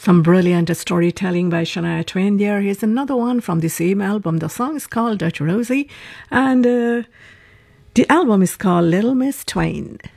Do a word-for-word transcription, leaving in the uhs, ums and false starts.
Some brilliant storytelling by Shania Twain there. Here's another one from the same album. The song is called Dirty Rosie, and uh, the album is called Little Miss Twain.